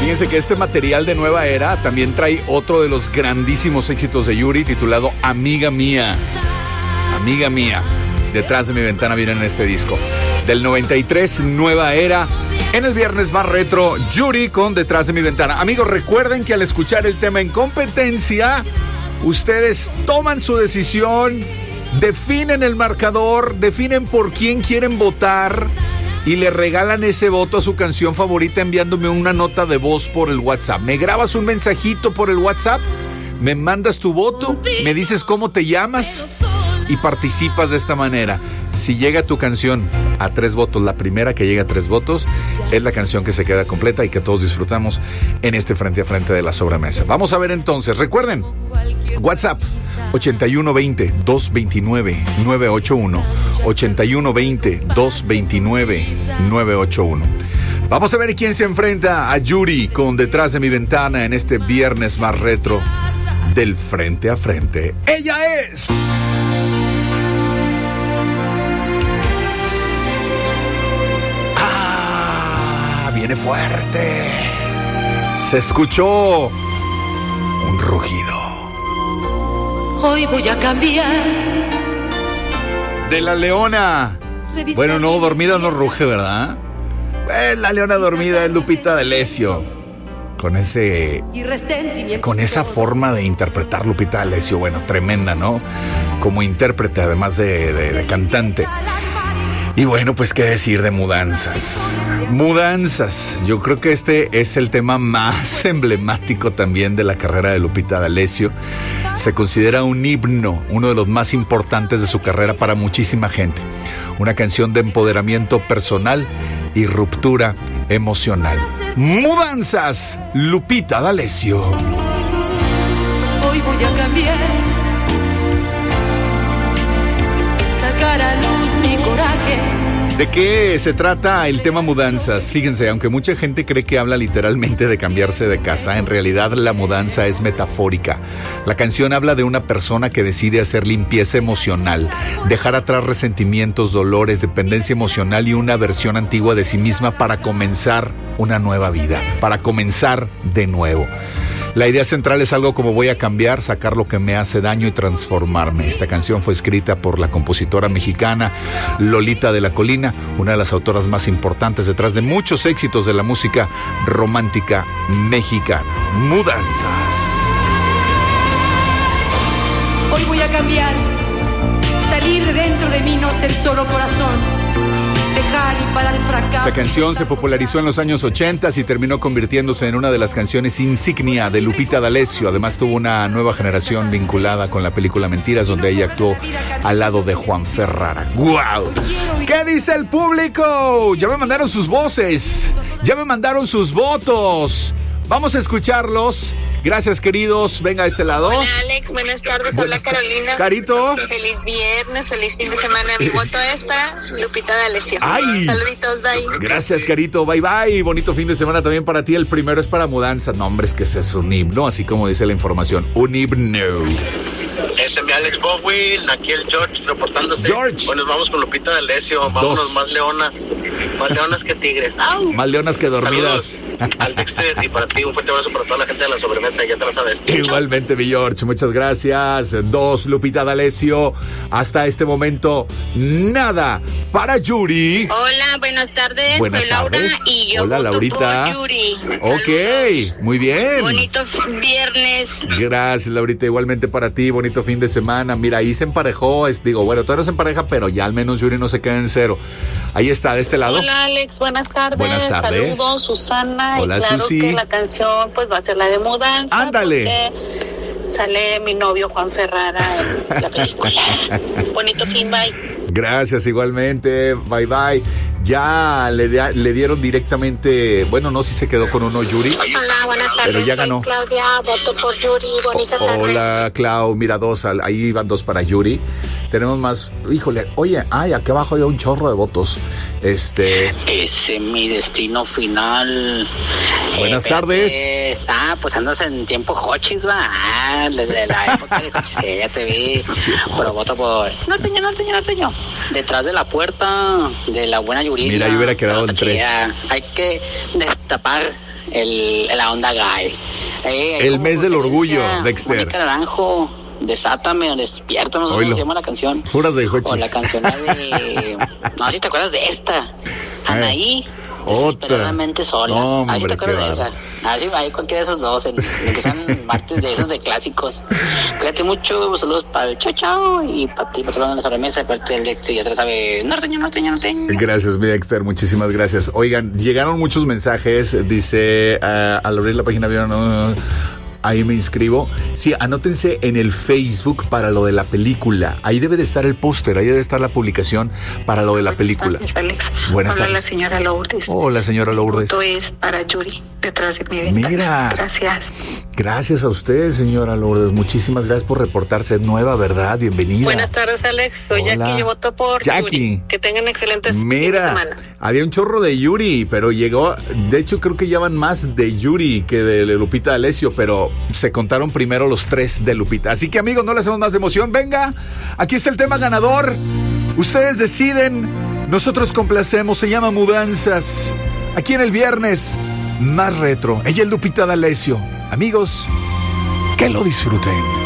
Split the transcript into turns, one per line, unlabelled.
Fíjense que este material de Nueva Era también trae otro de los grandísimos éxitos de Yuri titulado Amiga Mía. Amiga Mía. Detrás de mi ventana viene en este disco. Del 93, Nueva Era. En el viernes más retro, Yuri con Detrás de mi ventana. Amigos, recuerden que al escuchar el tema en competencia, ustedes toman su decisión, definen el marcador, definen por quién quieren votar y le regalan ese voto a su canción favorita enviándome una nota de voz por el WhatsApp. Me grabas un mensajito por el WhatsApp, me mandas tu voto, me dices cómo te llamas y participas de esta manera. Si llega tu canción a 3 votos, la primera que llega a 3 votos es la canción que se queda completa y que todos disfrutamos en este frente a frente de la sobremesa. Vamos a ver entonces, recuerden, WhatsApp 8120-229-981, 8120-229-981. Vamos a ver quién se enfrenta a Yuri con Detrás de mi ventana en este viernes más retro del frente a frente. Ella es... Viene fuerte. Se escuchó un rugido.
Hoy voy a cambiar.
De la leona. Bueno, no, dormida no ruge, ¿verdad? La leona dormida es Lupita D'Alessio. Con esa forma de interpretar Lupita D'Alessio, bueno, tremenda, ¿no? Como intérprete, además de cantante. Y bueno, pues qué decir de Mudanzas. Mudanzas. Yo creo que este es el tema más emblemático también de la carrera de Lupita D'Alessio. Se considera un himno, uno de los más importantes de su carrera para muchísima gente. Una canción de empoderamiento personal y ruptura emocional. Mudanzas, Lupita D'Alessio.
Hoy voy a cambiar. Sacar a luz mi coraje.
¿De qué se trata el tema Mudanzas? Fíjense, aunque mucha gente cree que habla literalmente de cambiarse de casa, en realidad la mudanza es metafórica. La canción habla de una persona que decide hacer limpieza emocional, dejar atrás resentimientos, dolores, dependencia emocional y una versión antigua de sí misma para comenzar una nueva vida, para comenzar de nuevo. La idea central es algo como voy a cambiar, sacar lo que me hace daño y transformarme. Esta canción fue escrita por la compositora mexicana Lolita de la Colina, una de las autoras más importantes detrás de muchos éxitos de la música romántica mexicana. Mudanzas.
Hoy voy a cambiar, salir de dentro de mí, no ser solo corazón. Dejar y parar el fracaso.
Esta canción se popularizó en los años 80 y terminó convirtiéndose en una de las canciones insignia de Lupita D'Alessio. Además tuvo una nueva generación vinculada con la película Mentiras, donde ella actuó al lado de Juan Ferrara. ¡Guau! ¿Qué dice el público? Ya me mandaron sus voces, ya me mandaron sus votos. Vamos a escucharlos. Gracias, queridos. Venga a este lado.
Hola, Alex. Buenas tardes. Habla Carolina.
Carito.
Feliz viernes, feliz fin de semana. Mi voto es para Lupita D'Alessio.
¡Ay!
Saluditos, bye.
Gracias, Carito. Bye, bye. Bonito fin de semana también para ti. El primero es para Mudanzas. No, hombre, es que ese es un himno, así como dice la información. Un himno.
Ese es mi Alex Bowie, aquí el George reportándose.
George.
Bueno, vamos con Lupita D'Alessio. Vámonos, más leonas que tigres. ¡Au!
Más leonas que dormidas.
Saludos al Dexter y para ti un fuerte abrazo para toda la gente de la sobremesa, ya te la sabes.
Igualmente, mi George, muchas gracias. 2, Lupita D'Alessio. Hasta este momento, nada para Yuri.
Hola, buenas tardes.
Buenas
Soy Laura
tardes.
y yo
Hola,
voto
Laurita.
por Yuri.
Ok,
Saludos.
muy bien.
Bonito viernes.
Gracias, Laurita. Igualmente para ti, bonito fin de semana. Mira, ahí se emparejó. Bueno, todavía no se empareja, pero ya al menos Yuri no se queda en cero. Ahí está, de este lado.
Hola, Alex. Buenas tardes.
Buenas tardes.
Saludos, Susana.
Hola,
y claro
Susi.
que la canción pues va a ser la de Mudanza.
Ándale.
Porque sale mi novio Juan Ferrara en la película. Bonito fin, bye.
Gracias, igualmente. Bye, bye. Ya le dieron directamente. Bueno, no, si se quedó con uno Yuri.
Hola, buenas tardes.
Pero ya ganó.
Soy Claudia, voto por Yuri. Bonita tarde.
Hola, Clau. Mira, ahí van 2 para Yuri. Tenemos más. Híjole, oye, aquí abajo hay un chorro de votos.
Ese es mi destino final.
Buenas tardes.
Pues andas en tiempo Hochis, va. Desde la época de Hochis, sí, ya te vi. Pero voto por norteño. Detrás de la puerta de la buena Yuridia.
Mira, yo hubiera quedado en 3.
Hay que destapar la onda gay.
El mes del orgullo, Dexter.
Mónica Naranjo, Desátame o Despierta, no sé cómo se llama la canción.
Puras de Hochis.
O la canción de... No, si te acuerdas de esta. Anaí, Desesperadamente Sola.
No,
a ver si te acuerdas de esa. A ver si hay cualquiera de esos dos, en que sean martes de esos de clásicos. Cuídate mucho, saludos para el chao y para ti, para todo en la sobremesa, de parte del Dexter, y atrás sabe, norteño.
Gracias, mi Dexter, muchísimas gracias. Oigan, llegaron muchos mensajes, dice, al abrir la página vieron... Ahí me inscribo. Sí, anótense en el Facebook para lo de la película. Ahí debe de estar el póster, ahí debe estar la publicación para lo de la película.
Buenas tardes, Alex.
Buenas tardes.
Hola, la señora Lourdes.
Hola, señora Lourdes.
El voto es para Yuri, detrás de mi ventana.
Mira.
Gracias.
Gracias a usted, señora Lourdes. Muchísimas gracias por reportarse. Nueva, ¿verdad? Bienvenida.
Buenas tardes, Alex. Soy
Hola.
Jackie. Yo voto por Yuri. Que tengan excelentes fines de semana.
Había un chorro de Yuri, pero llegó... De hecho, creo que ya van más de Yuri que de Lupita D'Alessio, pero se contaron primero los 3 de Lupita. Así que, amigos, no le hacemos más de emoción. Venga, aquí está el tema ganador. Ustedes deciden, nosotros complacemos. Se llama Mudanzas. Aquí en el viernes más retro. Ella es Lupita D'Alessio. Amigos, que lo disfruten.